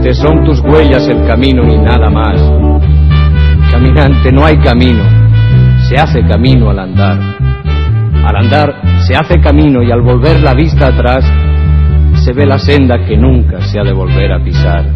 caminante, son tus huellas el camino y nada más. Caminante, no hay camino, se hace camino al andar. Al andar se hace camino y al volver la vista atrás se ve la senda que nunca se ha de volver a pisar.